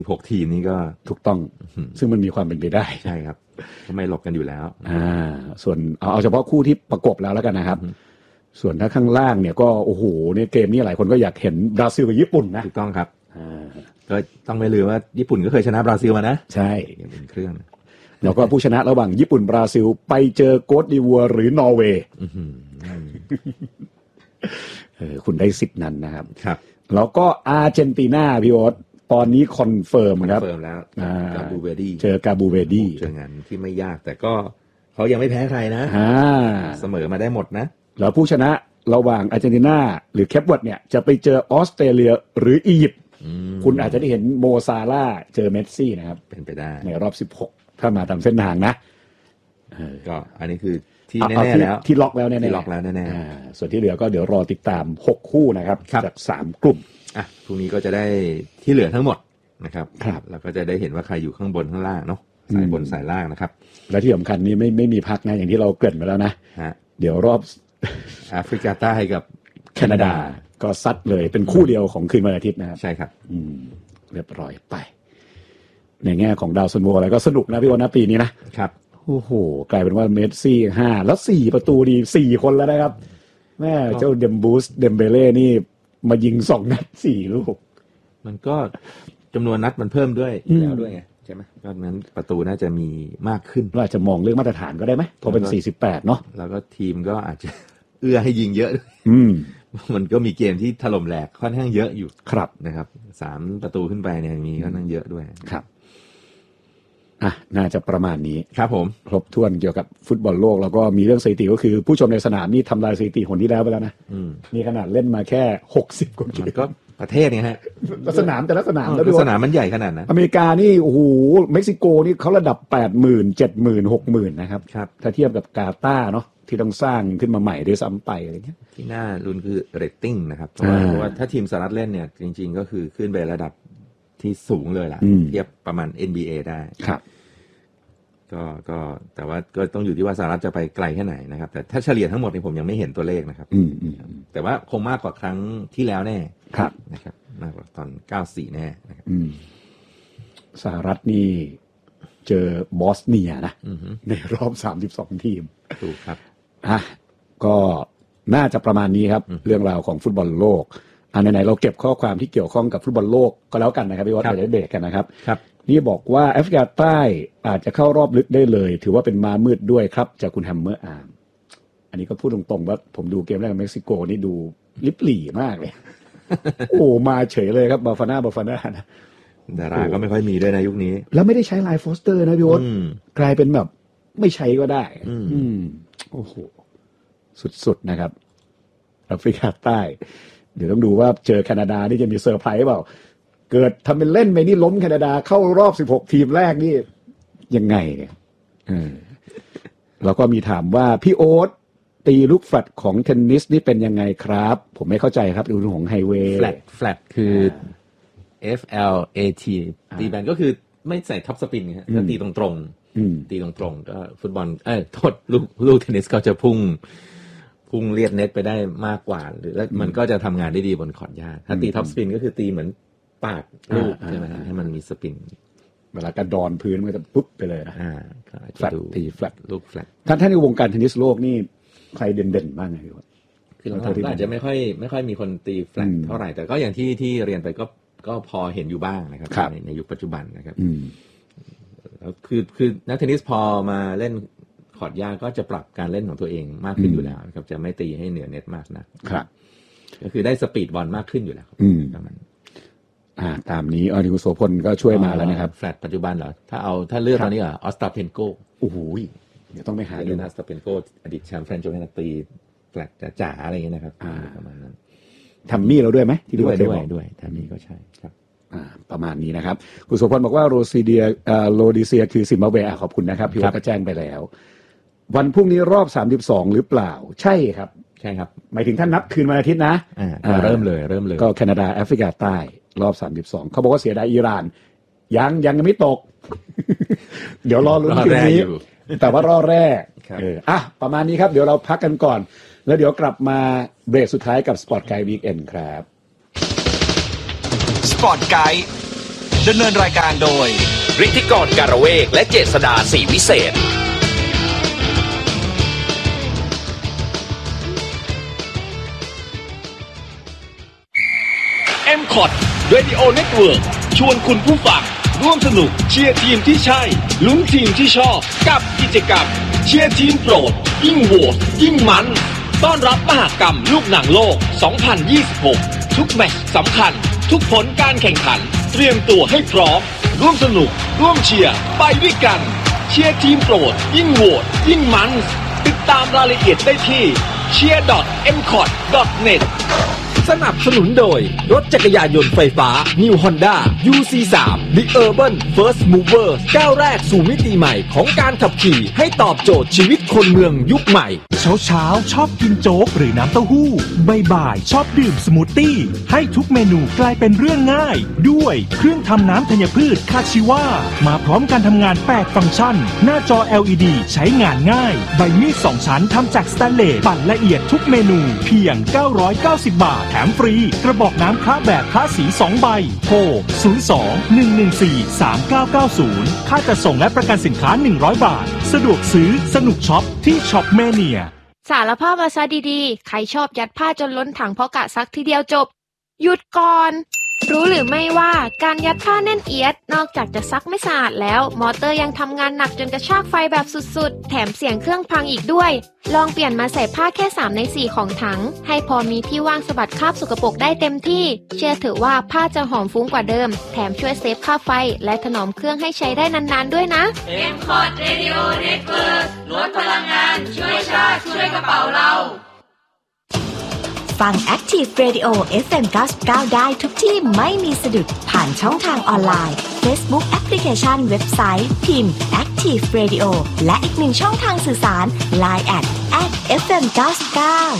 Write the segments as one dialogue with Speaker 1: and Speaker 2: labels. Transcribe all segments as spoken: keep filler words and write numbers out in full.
Speaker 1: หกทีมนี้ก็
Speaker 2: ถูกต้องซึ่งมันมีความเป็นไปได้
Speaker 1: ใช่ครับก็ไม่หลบกันอยู่แล้ว
Speaker 2: อ่าส่วนเอาเอาเฉพาะคู่ที่ประกบแล้วแล้วกันนะครับส่วนถ้าข้างล่างเนี่ยก็โอ้โหเนี่ยเกมนี้หลายคนก็อยากเห็นบราซิลกับญี่ปุ่นนะ
Speaker 1: ถูกต้องครับอ่าก็ต้องไม่ลืมว่าญี่ปุ่นก็เคยชนะบราซิลมานะ
Speaker 2: ใช่
Speaker 1: เป็นเครื่อง
Speaker 2: แล้วก็ผู้ชนะระหว่างญี่ปุ่นบราซิลไปเจอโกตดิวัวหรือนอร์เวย์เออคุณได้สิทธิ์นั้นนะครับ
Speaker 1: ครับ
Speaker 2: แล้วก็อาร์เจนตินาพี่โอ๊ตตอนนี้คอนเฟิร์มครับ
Speaker 1: คอนเฟิร์มแล้วกาบูเวดี
Speaker 2: เจอกาบูเวดี
Speaker 1: เจองานที่ไม่ยากแต่ก็เขายังไม่แพ้ใครนะเสมอมาได้หมดนะ
Speaker 2: แล้วผู้ชนะระหว่างอาร์เจนตินาหรือแคปเวิร์ดเนี่ยจะไปเจอออสเตรเลียหรืออียิปต์คุณอาจจะได้เห็นโมซาร่าเจอเมสซี่นะครับ
Speaker 1: เป็นไปได้
Speaker 2: ในรอบสิบหกถ้ามาตามเส้นทางนะ
Speaker 1: ก็อันนี้คือที่แน่ๆแล้ว
Speaker 2: ที่ล็อกแล้วแน่ๆ
Speaker 1: ที่ล็อกแล้วแน่
Speaker 2: ๆส่วนที่เหลือก็เดี๋ยวรอติดตามหกคู่นะครับจากสามกลุ่ม
Speaker 1: อ่ะพรุ่งนี้ก็จะได้ที่เหลือทั้งหมดนะครับ
Speaker 2: ครับ
Speaker 1: แล้วก็จะได้เห็นว่าใครอยู่ข้างบนข้างล่างเนาะสายบนสายล่างนะครับ
Speaker 2: และที่สำคัญนี่ไม่ไม่มีพักนะอย่างที่เราเกริ่นไปแล้วนะเดี๋ยวรอบ
Speaker 1: แอฟริกาใต้กับ
Speaker 2: แคนาดาก็ซัดเลยเป็นคู่เดียวของคืนวันอาทิตย์นะครับ
Speaker 1: ใช่ครับ
Speaker 2: อืมเรียบร้อยไปในแง่ของดาวซันโวอะไรก็สนุกนะพี่วอนนะปีนี้นะครับโอ้โหกลายเป็นว่าเมสซี่ห้าแล้วสี่ประตูดีสี่คนแล้วนะครับแม่เจ้าเดมบูสเดมเบเล่นี่มายิงสองนัดสี่ลูก
Speaker 1: มันก็จำนวนนัดมันเพิ่มด้วยแล้วด้วยไงใช่ไหมเพราะนั้นประตูน่าจะมีมากขึ้น
Speaker 2: เราอาจจะมองเรื่องมาตรฐานก็ได้ไหมพอเป็นสี่สิบแปดเนาะ
Speaker 1: แล้วก็ทีมก็อาจจะเอื้อให้ยิงเยอะด้วยมันก็มีเกมที่ถล่มแหลกค่อนข้างเยอะอยู่
Speaker 2: ครับ
Speaker 1: นะครับสามประตูขึ้นไปเนี่ยมีค่อนข้างเยอะด้วย
Speaker 2: ครับอ่ะน่าจะประมาณนี้
Speaker 1: ครับผม
Speaker 2: ครบถ้วนเกี่ยวกับฟุตบอลโลกแล้วก็มีเรื่องสถิติก็คือผู้ชมในสนามนี่ทำลายสถิติคนที่แล้วไปแล้วนะนี่ขนาดเล่นมาแค่หกสิบกว่าเกม
Speaker 1: ก็ประเทศไงฮะ
Speaker 2: สนามแต่ละสนามแล้ว
Speaker 1: ด้วยสนามมันใหญ่ขนาดนั้น
Speaker 2: อเมริกานี่โอ้โหเม็กซิโกนี่เขาระดับ แปดหมื่น เจ็ดหมื่น หกหมื่น นะครับถ้าเทียบกับกาตาร์เนาะที่ต้องสร้างขึ้นมาใหม่ด้วยซ้ำไปอะไรเงี้ย
Speaker 1: ที่น่าลุ้นคือเรตติ้งนะครับเพราะว่าเพราะว่าถ้าทีมสหรัฐเล่นเนี่ยจริงๆก็คือขึ้นไประดับที่สูงเลยล่ะเทียบประมาณ เอ็น บี เอ ได้
Speaker 2: ครับ
Speaker 1: ก็ก็แต่ว่าก็ต้องอยู่ที่ว่าสหรัฐจะไปไกลแค่ไหนนะครับแต่ถ้าเฉลี่ยทั้งหมดนี่ผมยังไม่เห็นตัวเลขนะครับแต่ว่าคงมากกว่าครั้งที่แล้วแน่นะครับมากกว่าตอนเก้าสิบสี่แน่นะครับ
Speaker 2: สหรัฐนี่เจอบอสเนียนะในรอบสามสิบสองทีม
Speaker 1: ถูกครับ
Speaker 2: อ่ะก็น่าจะประมาณนี้ครับเรื่องราวของฟุตบอลโลกอันไหนๆเราเก็บข้อความที่เกี่ยวข้องกับฟุตบอลโลกก็แล้วกันนะครับพี่วัดจะได้เบรกกันนะครับนี่บอกว่าแอฟริกาใต้อาจจะเข้ารอบลึกได้เลยถือว่าเป็นม้ามืดด้วยครับจากคุณแฮมเมอร์อาร์มอันนี้ก็พูดตรงๆว่าผมดูเกมแรกกับเม็กซิโกนี่ดูลิบหลี่มากเลยโอ้มาเฉยเลยครับบาฟาน่าบาฟาน่านะ
Speaker 1: ดาราก็ไม่ค่อยมีด้วยนะยุคนี้
Speaker 2: แล้วไม่ได้ใช้ไลน์โฟสเตอร์นะพี่วัดกลายเป็นแบบไม่ใช้ก็ได้อืมโอ้โหสุดๆนะครับแอฟริกาใต้เดี๋ยวต้องดูว่าเจอแคนาดานี่จะมีเซอร์ไพรส์เปล่าเกิดทำเป็นเล่นไปนี่ล้มแคนาดาเข้ารอบสิบหกทีมแรกนี่ยังไงเนี่ยเออแล้วก็มีถามว่าพี่โอ๊ตตีลูกแฟลตของเทนนิสนี่เป็นยังไงครับผมไม่เข้าใจครับดูของไฮเวย์
Speaker 1: แฟลตแฟลตคือ F L A T ตีแบนก็คือไม่ใส่ท็อปสปินฮะก็ตีตรงๆตีตรงๆก็ฟุตบอลเอ้ยโทษลูกลูกเทนนิสก็จะพุ่งพุ่งเลียดเน็ตไปได้มากกว่าหรือแล้วมันก็จะทำงานได้ดีบนคอร์ตหญ้าถ้าตีท็อปสปินก็คือตีเหมือนปากลูกใช่ไหมฮะให้มันมีสปิน
Speaker 2: เวลากระดอนพื้นมันจะปุ๊บไปเลยนะแฟลตตีแฟลต
Speaker 1: ลูกแฟลต
Speaker 2: ท่านท่านในวงการเทนนิสโลกนี่ใครเด่นๆบ้างไงพี่ว่า
Speaker 1: คือเราอาจจะไม่ค่อยไม่ค่อยมีคนตีแฟลตเท่าไหร่แต่ก็อย่างที่ที่เรียนไปก็ก็พอเห็นอยู่บ้างนะครับในในยุคปัจจุบันนะครับแล้วคือคือนักเทนนิสพอมาเล่นคอร์ตหญ้าก็จะปรับการเล่นของตัวเองมากขึ้นอยู่แล้วนะครับจะไม่ตีให้เหนือเน็ตมากนะครับก็คือได้สปีดบอลมากขึ้นอยู่แล้วประมาณ
Speaker 2: อ่าตามนี้อนิคุโสพลก็ช่วยมาแล้วนะครับ
Speaker 1: แฟลตปัจจุบันเหรอถ้าเอาถ้าเลือกตอนนี้เหรอออสตาเพนโก
Speaker 2: โอ้โหเดี๋ยวต้องไปหาดู
Speaker 1: ออสตาเพนโกอดีตแชมป์เฟรนช์โอเพนตีแฟลตจ๋าอะไรอย่างเงี้ยนะครับประมาณนั้น
Speaker 2: ทำมี่เราด้วยไหม
Speaker 1: ที่ด้วยด้วยด้วยทำมี่ก็ใช่ครับ
Speaker 2: อ่าประมาณนี้นะครับคุณโสพลบอกว่าโรซิเดียอ่าโรดิเซียคือซิมบับเวอ่ะขอบคุณนะครับพี่ว่าก็แจ้งไปแล้ววันพรุ่งนี้รอบสามสิบสองหรือเปล่าใช่ครับ
Speaker 1: ใช่ครับ
Speaker 2: หมายถึงท่านนับคืนวันอาทิตย์นะ
Speaker 1: อ่าเริ่มเลยเริ่มเลย
Speaker 2: ก็แคนาดาแอฟริกาใต้รอบสามสิบสองเขาบอกว่าเสียดายอิหร่านยังยังไม่ตก เดี๋ยวรอลุ้นคืนนี้แต่ว่ารอบแรกเอออ่ะประมาณนี้ครับเดี๋ยวเราพักกันก่อนแล้วเดี๋ยวกลับมาเบรกสุดท้ายกับสปอร์ตไกด์วีคเอนด์ครับ
Speaker 3: สปอร์ตไกด์ดำเนินรายการโดยฤทธิกรการเวกและเจษฎาศรีวิเศษ เอ็ม คอ ที Radio Network ชวนคุณผู้ฟังร่วมสนุกเชียร์ทีมที่ใช่ลุ้นทีมที่ชอบกับกิจกรรมเชียร์ทีมโปรดยิ่งโหวตยิ่งมันต้อนรับมหกรรมลูกหนังโลก สองพันยี่สิบหก ทุกแมตช์สำคัญทุกผลการแข่งขันเตรียมตัวให้พร้อมร่วมสนุกร่วมเชียร์ไปด้วยกันเชียร์ทีมโปรดยิ่งโหวตยิ่งมันติดตามรายละเอียดได้ที่ เชียร์ ดอท เอ็ม คอ ที ดอท เน็ต สนับสนุนโดยรถจักรยานยนต์ไฟฟ้า New Honda ยู ซี สาม The Urban First Mover ก้าวแรกสู่มิติใหม่ของการขับขี่ให้ตอบโจทย์ชีวิตคนเมืองยุคใหม่
Speaker 4: เช้าเช้าชอบกินโจ๊กหรือน้ำเต้าหู้บ่ายๆชอบดื่มสมูทตี้ให้ทุกเมนูกลายเป็นเรื่องง่ายด้วยเครื่องทำน้ำธัญพืชคาชิวามาพร้อมการทำงานแปดฟังก์ชันหน้าจอ แอล อี ดี ใช้งานง่ายใบมีดสองชั้นทำจากสแตนเลสปั่นละเอียดทุกเมนูเพียงเก้าร้อยเก้าสิบบาทแถมฟรีกระบอกน้ำคละแบบคละสีสองใบโทรศูนย์ สอง หนึ่ง หนึ่ง สี่ สาม เก้า เก้า ศูนย์ค่าจัดส่งและประกันสินค้าหนึ่งร้อยบาทสะดวกซื้อสนุกช็อปที่ช็อปแมเนีย
Speaker 5: สารภาพมาซะดีๆใครชอบยัดผ้าจนล้นถังเพราะกะซักทีเดียวจบหยุดก่อนรู้หรือไม่ว่าการยัดผ้าแน่นเอียดนอกจากจะซักไม่สะอาดแล้วมอเตอร์ยังทำงานหนักจนกระชากไฟแบบสุดๆแถมเสียงเครื่องพังอีกด้วยลองเปลี่ยนมาใส่ผ้าแค่สามในสี่ของถังให้พอมีที่ว่างสะบัดคราบสกปรกได้เต็มที่เชื่อเถอะว่าผ้าจะหอมฟุ้งกว่าเดิมแถมช่วยเซฟค่าไฟและถนอมเครื่องให้ใช้ได้นานๆด้วยนะ
Speaker 6: เอ็ม คอ ที Radio Network ลดพลังงานช่วยชาติช่วยกระเป๋าเรา
Speaker 7: ฟัง Active Radio เอฟ เอ็ม เก้าสิบเก้า ได้ทุกที่ไม่มีสะดุดผ่านช่องทางออนไลน์ Facebook Application เว็บไซต์พิมพ์ Active Radio และอีกหนึ่งช่องทางสื่อสาร ไลน์ แอท แอท เอฟ เอ็ม เก้าสิบเก้า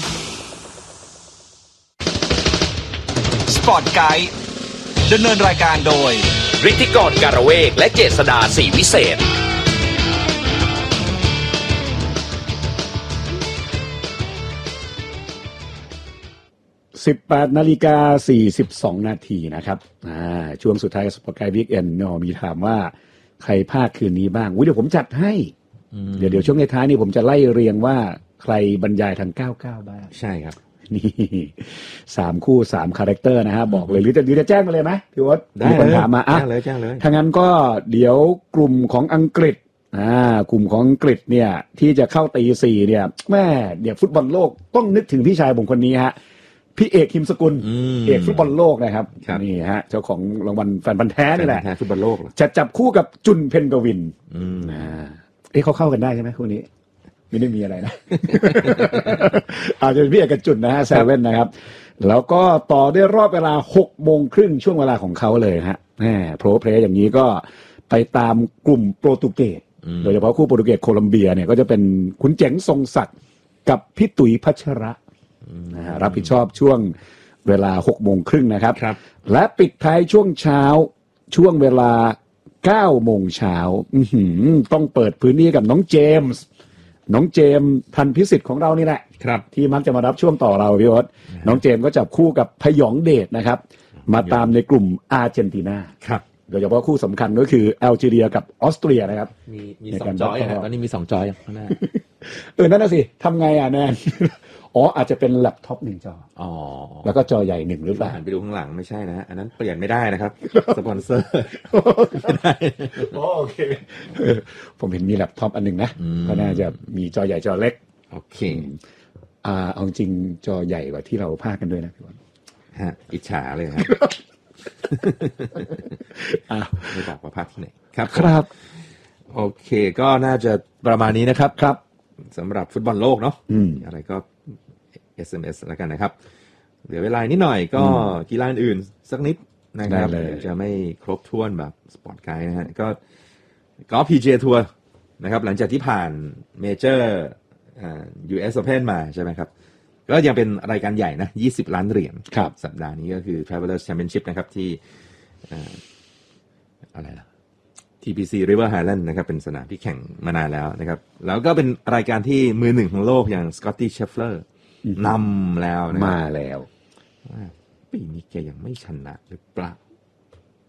Speaker 3: สปอร์ตไกด์ดำเนินรายการโดยฤทธิกรการเวกและเจษฎาศรีวิเศษ
Speaker 2: สิบแปดนาฬิกาสี่สิบสองนาทีนะครับอ่าช่วงสุดท้ายสปอร์ตไกด์วีคเอนด์เนาะมีถามว่าใครภาคคืนนี้บ้างอุ๊ยเดี๋ยวผมจัดให้เดี๋ยวเดี๋ยวช่วงในท้ายนี่ผมจะไล่เรียงว่าใครบรรยายทางเก้าสิบเก้าบ้าง
Speaker 1: ใช่ครับ
Speaker 2: นี่สามคู่สามคาแรคเตอร์นะฮะบอกเลยหรือจะหรือจะแจ้งมาเลยไหมพี่วศ
Speaker 1: ได้เลย
Speaker 2: ถามมาอ่ะ
Speaker 1: แจ้งเลยแจ้งเลย
Speaker 2: ถ้างั้นก็เดี๋ยวกลุ่มของอังกฤษอ่ากลุ่มของอังกฤษเนี่ยที่จะเข้าตีสี่เนี่ยแม่เดี๋ยวฟุตบอลโลกต้องนึกถึงพี่ชายผมคนนี้ฮะพี่เอกคิมสกุลเอกฟุตบอลโลกนะครับนี่ฮะเจ้าของรางวัลแฟนพันธุ์แท้นี่แหละ
Speaker 1: ฟุตบอลโลก
Speaker 2: จะจับคู่กับจุนเพนกวินอ่าเอ๊ะเขาเข้ากันได้ใช่ไหมคู่นี้ไม่ได้มีอะไรนะ อาจจะพี่เอกกับจุนนะฮะแซเว่นนะครับแล้วก็ต่อด้วยรอบเวลาหกโมงครึ่งช่วงเวลาของเขาเลยฮะแหมโปรเพลย์อย่างนี้ก็ไปตามกลุ่มโปรตุเกสโดยเฉพาะคู่โปรตุเกสโคลัมเบียเนี่ยก็จะเป็นคุณเจ๋งทรงศักดิ์กับพี่ตุ๋ยพัชระนะฮะรับผิดชอบช่วงเวลาหกโมงครึ่งนะครับและปิดท้ายช่วงเช้าช่วงเวลาเก้าโมงเช้าต้องเปิดพื้นที่กับน้องเจมส์น้องเจมส์ทันพิสิทธิ์ของเรานี่แหละที่มักจะมารับช่วงต่อเราพี่โอ๊ตน้องเจมส์ก็จับคู่กับพยองเดชนะครับมาตามในกลุ่มอาร์เจนตินาโดยเฉพาะคู่สำคัญก็คือแอลจีเรียกับออสเตรียนะครับ
Speaker 1: มีมีสองจอยตอนนี้มีสองจอยข้างหน้า
Speaker 2: เออนั่นน่ะสิทำไงอ่ะแนนอ๋ออาจจะเป็นแล็ปท็อปหนึ่งจออ๋อแล้วก็จอใหญ่หนึ่งหรือเปล่า
Speaker 1: หันไปดูข้างหลังไม่ใช่นะอันนั้นเปลี่ยนไม่ได้นะครับสปอนเซอร์ไม่ได้
Speaker 2: โอเคผมเห็นมีแล็ปท็อปอันหนึ่งนะก็น่าจะมีจอใหญ่จอเล็ก
Speaker 1: โอเค
Speaker 2: อ่าเอาจริงจอใหญ่กว่าที่เราพากกันด้วยนะพี่บอล
Speaker 1: ฮะอิจฉาเลยครับ
Speaker 2: อ้าว
Speaker 1: ไม่บอกว่าพากที่ไหนครับ
Speaker 2: ครับ
Speaker 1: โอเคก็น่าจะประมาณนี้นะครับ
Speaker 2: ครับ
Speaker 1: สำหรับฟุตบอลโลกเนาะอะไรก็ เอส เอ็ม เอส แล้วกันนะครับเหลือเวลานิดหน่อยก็กีฬาอื่นสักนิดนะครับจะไม่ครบถ้วนแบบสปอร์ตไกด์นะฮะก็กอล์ฟ พี จี เอ ทัวร์นะครับหลังจากที่ผ่านเมเจอร์อ่า ยู เอส Open มาใช่ไหมครับก็ยังเป็นรายการใหญ่นะยี่สิบล้านเหรียญสัปดาห์นี้ก็คือ Travelers Championship นะครับที่อ่าอะไรล่ะที พี ซี River Highland นะครับเป็นสนามที่แข่งมานานแล้วนะครับแล้วก็เป็นรายการที่มือหนึ่งของโลกอย่าง Scotty Scheffler นำแล้วนะ
Speaker 2: มาแล้ว
Speaker 1: ปีนี้แกยังไม่ชนะหรือเปล่า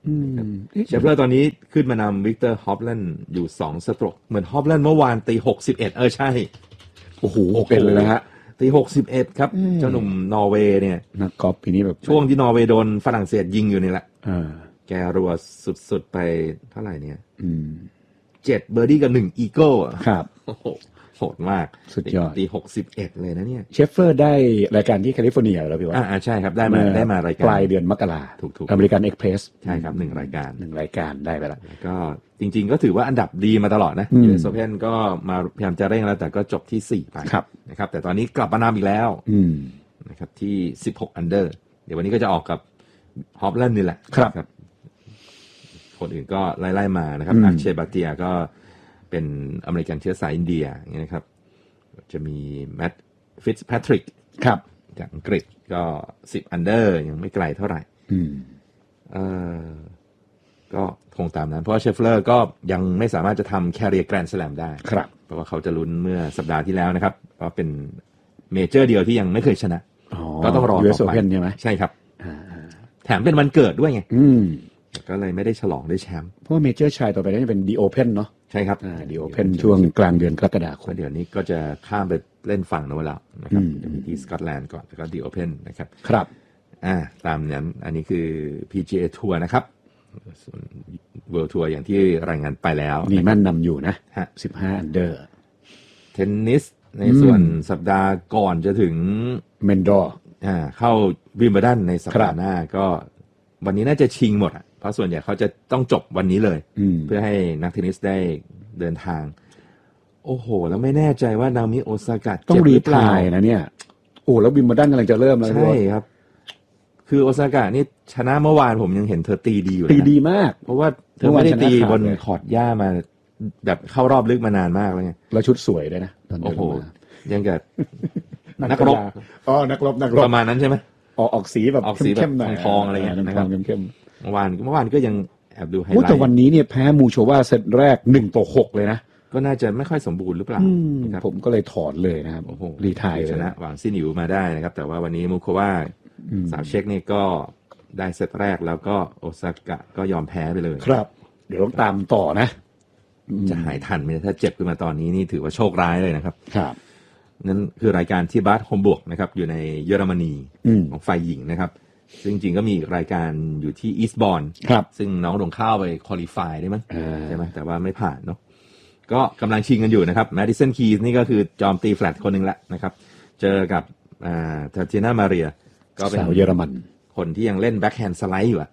Speaker 1: เชฟเลอร์ตอนนี้ขึ้นมานำวิกเตอร์ฮอปแลนด์อยู่สองสโตรกเหมือนฮอปแลนด์เมื่อวานตีหกสิบเอ็ดเออใช่
Speaker 2: โอ้โหเป็นเลยนะฮะ
Speaker 1: ตีหกสิบเอ็ดครับเจ้าหนุ่มนอร์เวย์เนี่ย
Speaker 2: นักกอล์ฟปีนี้แบบ
Speaker 1: ช่วงที่นอร์เวย์โดนฝรั่งเศสยิงอยู่นี่แหละแกรัวสุดๆไปเท่าไหร่เนี่ยเจ็ดเบอร์ดี้กับหนึ่งอีเกิล
Speaker 2: ครับ
Speaker 1: โหดมาก
Speaker 2: สุดยอด
Speaker 1: ตีหกสิบเอ็ดเลยนะเนี่ย
Speaker 2: เชฟเฟอร์ได้รายการที่แคลิฟอร์เนียแล้วพี่ว่า
Speaker 1: อ่าใช่ครับได้มาได้มารายการ
Speaker 2: ปลายเดือนมกรา
Speaker 1: ถูก
Speaker 2: ๆอเมริกันเอ็กเพรส
Speaker 1: ใช่ครับหนึ่งรายการ
Speaker 2: หนึ่งรายการได้ไปแล้ว
Speaker 1: ก็จริงๆก็ถือว่าอันดับดีมาตลอดนะ ยู เอส Open ก็มาพยายามจะเร่งแล้วแต่ก็จบที่สี่ไปนะครับแต่ตอนนี้กลับมานำอีกแล้วนะครับที่สิบหกอันเดอร์เดี๋ยววันนี้ก็จะออกกับฮอปแลนด์นี่แหละ
Speaker 2: ครับ
Speaker 1: คนอื่นก็ไล่ๆมานะครับอักเชบัตเตียก็เป็นอเมริกันเชื้อสายอินเดียอย่างนี้นะครับจะมีแมตต์ฟิตซ์แพทริก
Speaker 2: ครับ
Speaker 1: จากอังกฤษก็สิบอันเดอร์ยังไม่ไกลเท่าไหร่เอ่อก็คงตามนั้นเพราะเชฟเลอร์ก็ยังไม่สามารถจะทำแคเรียร์แกรนด์สแลมได้
Speaker 2: ครับ
Speaker 1: เพราะว่าเขาจะลุ้นเมื่อสัปดาห์ที่แล้วนะครับก็เป็นเมเจอร์เดียวที่ยังไม่เคยชนะก็ต้องรอ
Speaker 2: ยู เอส Open ใช่ไหม
Speaker 1: ใช่ครับแถมเป็นวันเกิดด้วยไงก็เลยไม่ได้ฉลองได้แชมป์
Speaker 2: เพราะว่าเมเจอร์ชายต่อไปก็จะเป็น The Open เนาะ
Speaker 1: ใช่ครับ
Speaker 2: อ่า The Open ช่วงกลางเดือนกรกฎาคม
Speaker 1: เดี๋ยวนี้ก็จะข้ามไปเล่นฝั่งโน้นแล้วนะครับจะมีที่สกอตแลนด์ก่อนแล้วก็ The Open นะครับ
Speaker 2: ครับ
Speaker 1: อ่าตามนั้นอันนี้คือ พี จี เอ ทัวร์นะครับส่วน World Tour อย่างที่รายงานไปแล้ว
Speaker 2: นี่มันนำอยู่นะสิบห้าอันเดอร์
Speaker 1: เทนนิสในส่วนสัปดาห์ก่อนจะถึง
Speaker 2: เมนดอร์
Speaker 1: อ่าเข้าวิมเบิลดันในสัปดาห์หน้าก็วันนี้น่าจะชิงหมดอ่ะเพราะส่วนใหญ่เขาจะต้องจบวันนี้เลยเพื่อให้นักเทนนิสได้เดินทางโอ้โหแล้วไม่แน่ใจว่านามิโอซากะ
Speaker 2: ต้องรีไทร์นะเนี่ยโอ้แล้ววิมเบิลดันกำลังจะเริ่มแล้ว
Speaker 1: ใช่ครับคือโอซากะนี่ชนะเมื่อวานผมยังเห็นเธอตีดีอยู่
Speaker 2: ตีดีมาก
Speaker 1: เพราะว่าเธอไม่ได้ตีบนคอร์ตหญ้ามาแบบเข้ารอบลึกมานานมากแล้วไง
Speaker 2: แล้วชุดสวยด้วยนะ
Speaker 1: โอ้โหยังกับนักรบ
Speaker 2: อ๋อนักรบนักรบ
Speaker 1: ประมาณนั้นใช่ไหม
Speaker 2: ออกออกสีแบบ
Speaker 1: เข้มๆหน่อยทองอะไรอย่างเงี้ยนะครับ
Speaker 2: เข้ม
Speaker 1: เมื่อวานเมื่อวานก็ยังแอบดูไฮไลท์
Speaker 2: แต่วันนี้เนี่ยแพ้มูโชวาเซตแรกหนึ่งต่อหกเลยนะ
Speaker 1: ก็น่าจะไม่ค่อยสมบูรณ์หรือเปล่า
Speaker 2: ผมก็เลยถอนเลยนะครับรีไทร์
Speaker 1: ชนะหวังซินิวมาได้นะครับแต่ว่าวันนี้มูโควาสาวเช็กนี่ก็ได้เซตแรกแล้วก็โอซากะก็ยอมแพ้ไปเลย
Speaker 2: ครับเดี๋ยวต้องตามต่อนะ
Speaker 1: จะหายทันไหมถ้าเจ็บขึ้นมาตอนนี้นี่ถือว่าโชคร้ายเลยนะครับ
Speaker 2: ครับ
Speaker 1: นั่นคือรายการที่บาสโฮมบวกนะครับอยู่ในเยอรมนีของฝ่ายหญิงนะครับซึ่งจริงๆก็มีรายการอยู่ที่อีสต์บอร์นซึ่งน้องลงเข้าไปควอลิฟายได้มั้ยใช่ไหมแต่ว่าไม่ผ่านเนาะก็กำลังชิงกันอยู่นะครับแมดิสันคีสนี่ก็คือจอมตีแฟลตคนหนึ่งละนะครับเจอกับอ่าทาเทียนามาเรีย
Speaker 2: ก็เป็นสาวเยอรมัน
Speaker 1: คนที่ยังเล่นแบ็คแฮนด์สไลด์อยู่อ่ะ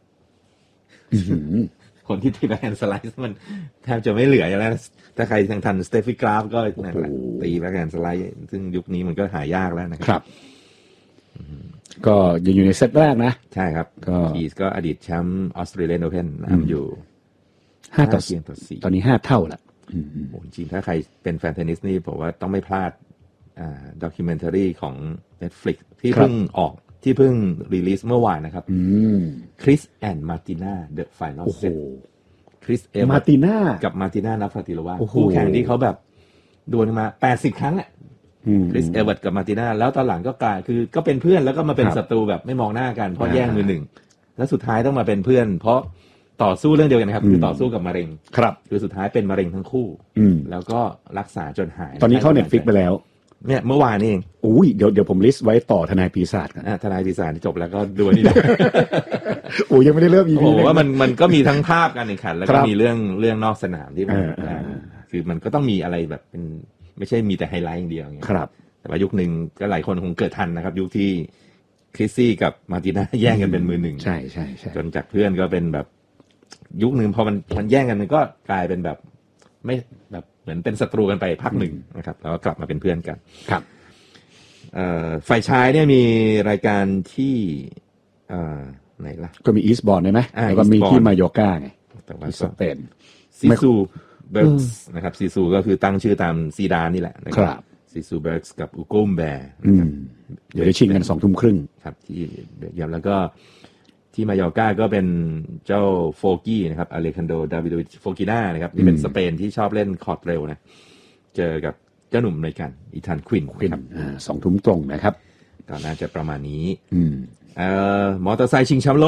Speaker 1: คนที่ตีแบ็คแฮนด์สไลด์มันแทบจะไม่เหลือแล้วถ้าใครทันทันสเตฟิกราฟก็นั่นแหละตีแบ็คแฮนด์สไลด์ซึ่งยุคนี้มันก็หายากแล้วนะครับ
Speaker 2: ก็ยังอยู่ในเซตแรกนะ
Speaker 1: ใช่ครับก็คีสก็อดีตแชมป์ออสเตรเลียนโอเพ่นนำอยู่
Speaker 2: ห้าต่อสี่ตอนนี้ห้าเท่าละ
Speaker 1: โอ้จริงถ้าใครเป็นแฟนเทนนิสนี่ผมว่าต้องไม่พลาดอ่าด็อกิเมนทารีของ Netflix ที่เพิ่งออกที่เพิ่งรีลีสเมื่อวานนะครับคริสแอนด์มาร์ติน่าเดอะไฟนอลเซตคริสเอ
Speaker 2: มาร์ติน่า
Speaker 1: กับมาร์ติน่านัฟฟาติโลวาคู่แข่งที่เขาแบบดวลมาแปดสิบครั้งอ่ะคริสเอเวิร์ตกับมาร์ติน่าแล้วตอนหลังก็กลายคือก็เป็นเพื่อนแล้วก็มาเป็นศัตรูแบบไม่มองหน้ากันเพราะแย่งมือหนึ่งแล้วสุดท้ายต้องมาเป็นเพื่อนเพราะต่อสู้เรื่องเดียวกันนะครับคือต่อสู้กับมะเร็ง
Speaker 2: ครับ
Speaker 1: คือสุดท้ายเป็นมะเร็งทั้งคู่แล้วก็รักษาจนหาย
Speaker 2: ตอนนี้เข้า Netflix ไปแล้ว
Speaker 1: เนี่ยเมื่อวานนี่เอง
Speaker 2: อุ้ยเดี๋ยวเดี๋ยวผมลิสต์ไว้ต่อทนายปีศาจกัน
Speaker 1: อ่ะทนายปีศาจที่จบแล้วก็ดูนี่ได้
Speaker 2: โอ้ยังไม่ได้เริ่มอีพี
Speaker 1: โอ้ว่ามันมันก็มีทั้งภาพการแข่งขันแล้วก็มีเรื่องเรื่องนอกสนามที่มันคือมันก็ต้องมีอะไรแบบเป็นไม่ใช่มีแต่ไฮไลท์อย่างเดียวอย่างเงี้ย
Speaker 2: ครับ
Speaker 1: แต่ว่ายุคนึงก็หลายคนคงเกิดทันนะครับยุคที่คริสซี่กับมาร์ติน่าแย่งกันเป็นมือหนึ่ง
Speaker 2: ใช่ใช่ใช่
Speaker 1: จนจากเพื่อนก็เป็นแบบยุคนึงพอมันมันแย่งกันมันก็กลายเป็นแบบไม่แบบเหมือนเป็นศัตรูกันไปพักหนึ่งนะครับแล้วก็กลับมาเป็นเพื่อนกัน
Speaker 2: ครับ
Speaker 1: ฝ่ายชายเนี่ยมีรายการที่ไหนล่ะ
Speaker 2: ก็มีอีสต์บอร์นใช่ไหมแล้วก็มีที่มาโยก้าไง
Speaker 1: แต่ว่า
Speaker 2: สเปน
Speaker 1: ซีซูเบิร์กส์นะครับซีซูก็คือตั้งชื่อตามซีดานนี่แหละ
Speaker 2: นะครับ
Speaker 1: ซีซูเบิร์กส์กับอุโกมแบร์
Speaker 2: เดี๋ยวได้ชิงกันสองทุ่มครึ่ง
Speaker 1: ครับที่เบียบแล้วก็ที่มายอร์ก้าก็เป็นเจ้าโฟกี้นะครับอเลคันโดดาวิโดวิชโฟกิน่านะครับนี่เป็นสเปนที่ชอบเล่นคอร์ตเร็วนะเจอกับเจ้าหนุ่มอเมริกันอีธานควิน
Speaker 2: ครับสองทุ่มตรงนะครับ
Speaker 1: ก็น่าจะประมาณนี้
Speaker 2: อืม
Speaker 1: เอ่อมอเตอร์ไซค์ชิงแชมป์โลก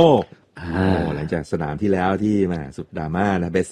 Speaker 1: หลังจากสนามที่แล้วที่มาสุดดราม่านะเบส